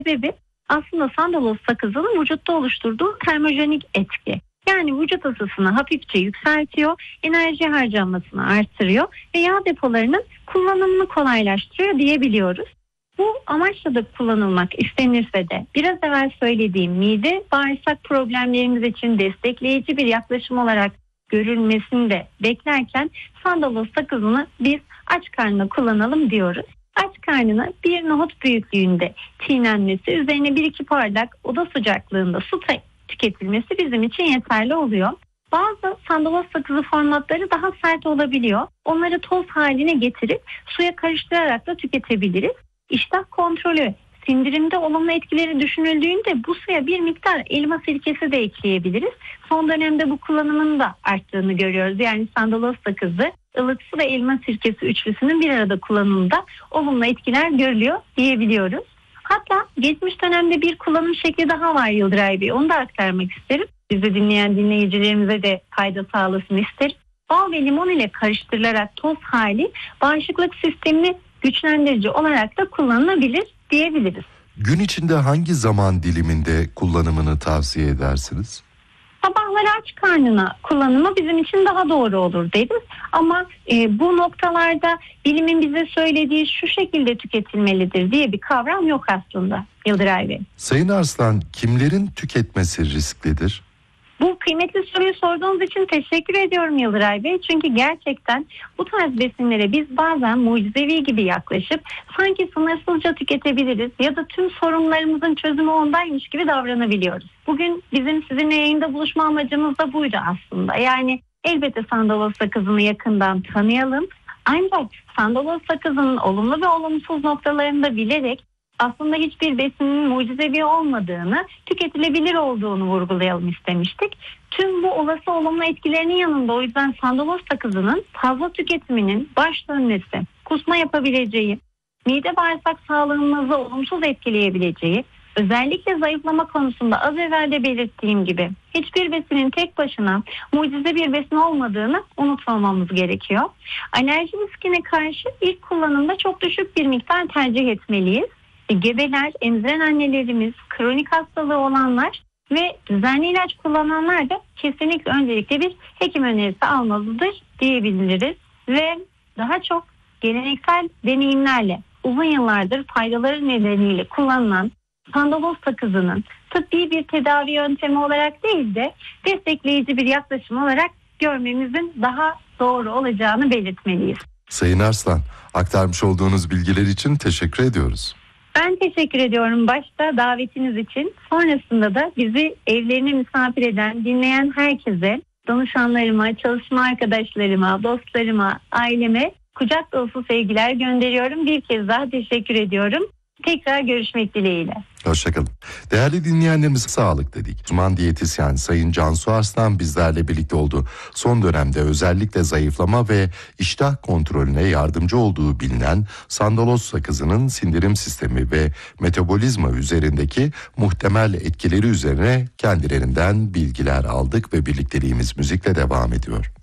Sebebi aslında sandalos sakızının vücutta oluşturduğu termojenik etki. Yani vücut ısısını hafifçe yükseltiyor, enerji harcanmasını artırıyor ve yağ depolarının kullanımını kolaylaştırıyor diyebiliyoruz. Bu amaçla da kullanılmak istenirse de biraz evvel söylediğim mide bağırsak problemlerimiz için destekleyici bir yaklaşım olarak görülmesini de beklerken sandalos sakızını biz aç karnına kullanalım diyoruz. Aç karnına bir nohut büyüklüğünde çiğnenmesi, üzerine 1-2 bardak oda sıcaklığında su tüketilmesi bizim için yeterli oluyor. Bazı sandalos sakızı formatları daha sert olabiliyor. Onları toz haline getirip suya karıştırarak da tüketebiliriz. İştah kontrolü, sindirimde olumlu etkileri düşünüldüğünde bu suya bir miktar elma sirkesi de ekleyebiliriz. Son dönemde bu kullanımın da arttığını görüyoruz. Yani sandalos sakızı, ılık su ve elma sirkesi üçlüsünün bir arada kullanımında olumlu etkiler görülüyor diyebiliyoruz. Hatta geçmiş dönemde bir kullanım şekli daha var Yıldıray Bey. Onu da aktarmak isterim. Bizi dinleyen dinleyicilerimize de fayda sağlasın isterim. Bal ve limon ile karıştırılarak toz hali bağışıklık sistemini güçlendirici olarak da kullanılabilir diyebiliriz. Gün içinde hangi zaman diliminde kullanımını tavsiye edersiniz? Sabahları aç karnına kullanımı bizim için daha doğru olur deriz. Ama bu noktalarda bilimin bize söylediği şu şekilde tüketilmelidir diye bir kavram yok aslında Yıldıray Bey. Sayın Arslan, kimlerin tüketmesi risklidir? Bu kıymetli soruyu sorduğunuz için teşekkür ediyorum Yıldıray Bey. Çünkü gerçekten bu tarz besinlere biz bazen mucizevi gibi yaklaşıp sanki sınırsızca tüketebiliriz ya da tüm sorunlarımızın çözümü ondaymış gibi davranabiliyoruz. Bugün bizim sizinle yayında buluşma amacımız da buydu aslında. Yani elbette sandalos sakızını yakından tanıyalım. Ancak sandalos sakızının olumlu ve olumsuz noktalarını da bilerek aslında hiçbir besinin mucizevi olmadığını, tüketilebilir olduğunu vurgulayalım istemiştik. Tüm bu olası olumlu etkilerinin yanında o yüzden sandalos sakızının fazla tüketiminin baş dönmesi, kusma yapabileceği, mide bağırsak sağlığımızı olumsuz etkileyebileceği, özellikle zayıflama konusunda az evvel de belirttiğim gibi hiçbir besinin tek başına mucize bir besin olmadığını unutmamamız gerekiyor. Alerji riskine karşı ilk kullanımda çok düşük bir miktar tercih etmeliyiz. Gebeler, emziren annelerimiz, kronik hastalığı olanlar ve düzenli ilaç kullananlar da kesinlikle öncelikle bir hekim önerisi almalıdır diyebiliriz. Ve daha çok geleneksel deneyimlerle uzun yıllardır faydaları nedeniyle kullanılan sandalos sakızının tıbbi bir tedavi yöntemi olarak değil de destekleyici bir yaklaşım olarak görmemizin daha doğru olacağını belirtmeliyiz. Sayın Arslan, aktarmış olduğunuz bilgiler için teşekkür ediyoruz. Ben teşekkür ediyorum başta davetiniz için. Sonrasında da bizi evlerine misafir eden, dinleyen herkese, danışanlarıma, çalışma arkadaşlarıma, dostlarıma, aileme kucak dolusu sevgiler gönderiyorum. Bir kez daha teşekkür ediyorum. Tekrar görüşmek dileğiyle. Hoşçakalın. Değerli dinleyenlerimize sağlık dedik. Uzman diyetisyen Sayın Cansu Arslan bizlerle birlikte oldu. Son dönemde özellikle zayıflama ve iştah kontrolüne yardımcı olduğu bilinen sandalos sakızının sindirim sistemi ve metabolizma üzerindeki muhtemel etkileri üzerine kendilerinden bilgiler aldık ve birlikteliğimiz müzikle devam ediyor.